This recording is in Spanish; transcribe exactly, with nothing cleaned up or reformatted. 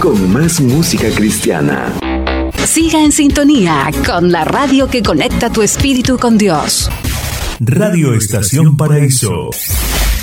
con más música cristiana. Siga en sintonía con la radio que conecta tu espíritu con Dios. Radio Estación Paraíso.